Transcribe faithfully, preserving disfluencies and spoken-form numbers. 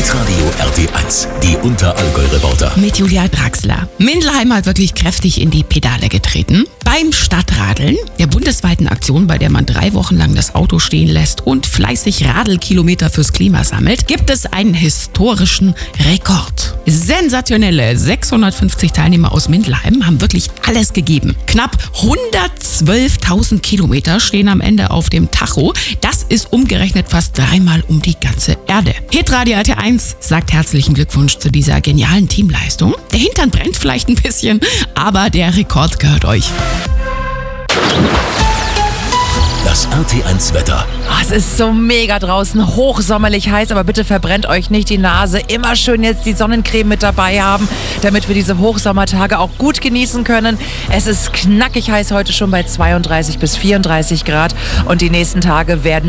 Hitradio R T eins, die Unterallgäu-Reporter. Mit Julia Draxler. Mindelheim hat wirklich kräftig in die Pedale getreten. Beim Stadtradeln, der bundesweiten Aktion, bei der man drei Wochen lang das Auto stehen lässt und fleißig Radelkilometer fürs Klima sammelt, gibt es einen historischen Rekord. Sensationelle sechshundertfünfzig Teilnehmer aus Mindelheim haben wirklich alles gegeben. Knapp hundertzwölftausend Kilometer stehen am Ende auf dem Tacho. Das ist umgerechnet fast dreimal um die ganze Erde. Hitradio R T eins sagt herzlichen Glückwunsch zu dieser genialen Teamleistung. Der Hintern brennt vielleicht ein bisschen, aber der Rekord gehört euch. Das R T eins Wetter. Oh, es ist so mega draußen, hochsommerlich heiß, aber bitte verbrennt euch nicht die Nase. Immer schön jetzt die Sonnencreme mit dabei haben, damit wir diese Hochsommertage auch gut genießen können. Es ist knackig heiß heute schon bei zweiunddreißig bis vierunddreißig Grad und die nächsten Tage werden